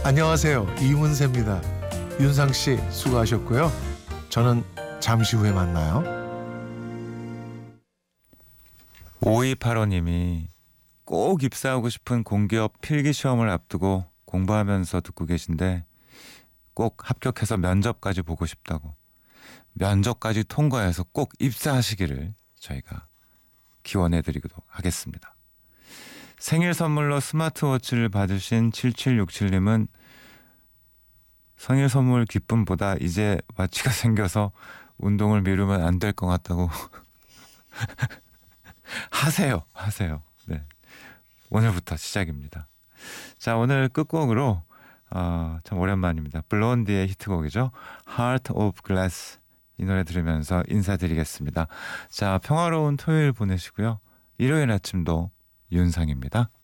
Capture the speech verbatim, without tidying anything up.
안녕하세요. 이문세입니다. 윤상 씨 수고하셨고요. 저는 잠시 후에 만나요. 오이팔오님이 꼭 입사하고 싶은 공기업 필기시험을 앞두고 공부하면서 듣고 계신데 꼭 합격해서 면접까지 보고 싶다고, 면접까지 통과해서 꼭 입사하시기를 저희가 기원해드리기도 하겠습니다. 생일 선물로 스마트워치를 받으신 칠칠육칠님은 생일 선물 기쁨보다 이제 와치가 생겨서 운동을 미루면 안 될 것 같다고 하세요 하세요. 네, 오늘부터 시작입니다. 자, 오늘 끝곡으로 어, 참 오랜만입니다. 블론디의 히트곡이죠. Heart of Glass, 이 노래 들으면서 인사드리겠습니다. 자, 평화로운 토요일 보내시고요. 일요일 아침도 윤상입니다.